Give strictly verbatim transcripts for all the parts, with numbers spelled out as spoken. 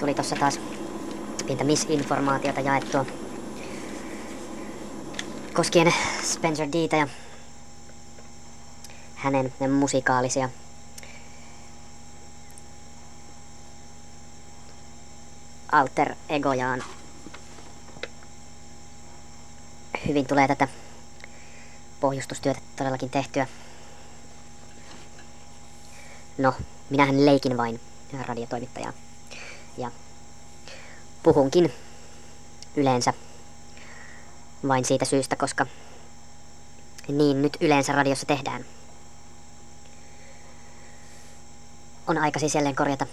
Tuli tossa taas pientä misinformaatiota jaettua koskien Spencer Dtä ja hänen musikaalisia alter egojaan. Hyvin tulee tätä pohjustustyötä todellakin tehtyä. No, minähän leikin vain radiotoimittajaa. Ja puhunkin yleensä vain siitä syystä, koska niin nyt yleensä radiossa tehdään. On aika siis jälleen korjata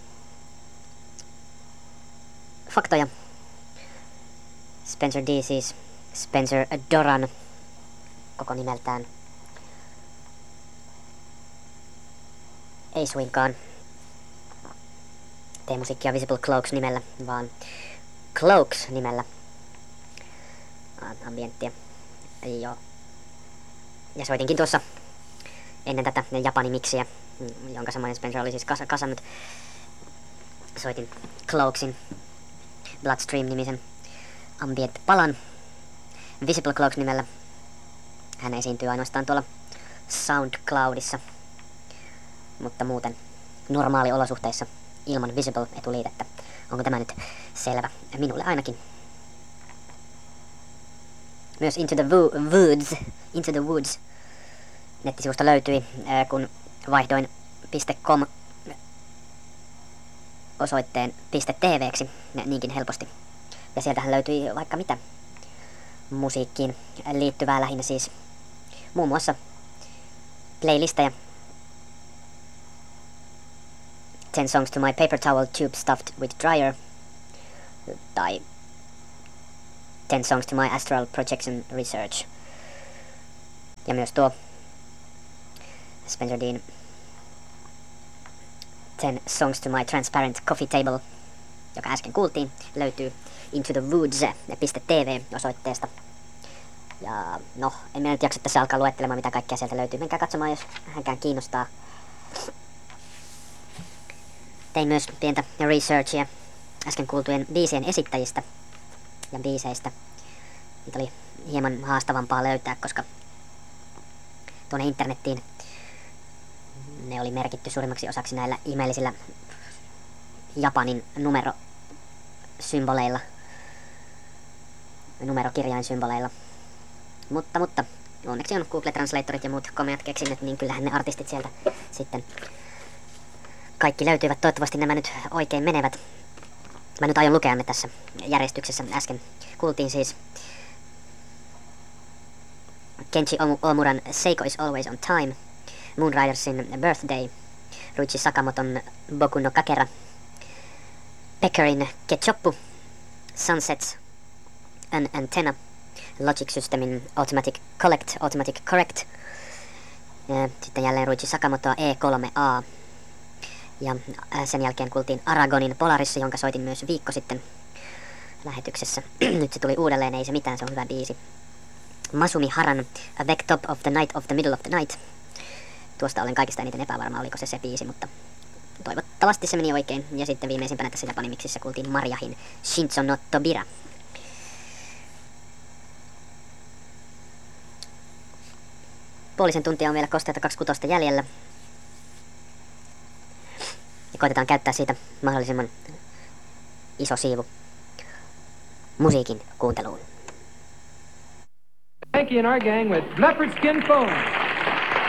faktoja. Spencer D siis Spencer Doran koko nimeltään. Ei suinkaan tee musiikkia Visible Cloaks nimellä, vaan Cloaks nimellä. Ambienttia. Joo. Ja soitinkin tuossa ennen tätä Japani-miksiä, jonka samainen Spencer oli siis kas- kasannut. Soitin Cloaksin Bloodstream-nimisen ambient-palan Visible Cloaks nimellä. Hän esiintyy ainoastaan tuolla SoundCloudissa, mutta muuten normaaliolosuhteissa ilman Visible-etuliitettä. Onko tämä nyt selvä? Minulle ainakin. Myös Into the Wo- Woods, Into the Woods nettisivusta löytyi, kun vaihdoin .com osoitteen .tvksi niinkin helposti. Ja sieltähän löytyi vaikka mitä musiikkiin liittyvää, lähinnä siis muun muassa playlisteja. Ten songs to my paper towel tube stuffed with dryer. Tai Ten songs to my astral projection research. Ja myös tuo Spencer Dean Ten songs to my transparent coffee table, joka äsken kuultiin, löytyy into the woods piste t v osoitteesta. Ja no, en minä nyt jaksa tässä alkaa luettelemaan, mitä kaikkea sieltä löytyy. Menkää katsomaan, jos hänkään kiinnostaa. Tein myös pientä researchia äsken kuultujen biisien esittäjistä ja biiseistä. Niitä oli hieman haastavampaa löytää, koska tuonne internettiin ne oli merkitty suurimmaksi osaksi näillä ihmeellisillä Japanin numerosymboleilla, numerokirjainsymboleilla. Mutta, mutta onneksi on Google Translatorit ja muut komeat keksinnöt, niin kyllähän ne artistit sieltä sitten kaikki löytyivät. Toivottavasti nämä nyt oikein menevät. Mä nyt aion lukea ne tässä järjestyksessä. Äsken kuultiin siis Kenji Omuran Seiko is Always on Time, Moonridersin Birthday, Ruichi Sakamoton Boku no Kakera, Peckerin Ketchoppu, Sunsets, An Antenna, Logic Systemin Automatic Collect, Automatic Correct, ja sitten jälleen Ruichi Sakamotoa E kolme A. Ja sen jälkeen kuultiin Aragonin Polarissa, jonka soitin myös viikko sitten lähetyksessä. Nyt se tuli uudelleen, ei se mitään, se on hyvä biisi. Masumi Haran A Wake Top of the Night of the Middle of the Night. Tuosta olen kaikista eniten epävarma, oliko se se biisi, mutta toivottavasti se meni oikein. Ja sitten viimeisimpänä tässä Japanimiksissä kuultiin Mariahin Shinzo no Tobira. Puolisen tuntia on vielä kosteita kaksikymmentä jäljellä. Ja koitetaan käyttää siitä mahdollisimman iso siivu musiikin kuunteluun. Frankie and our gang with leopard skin phones.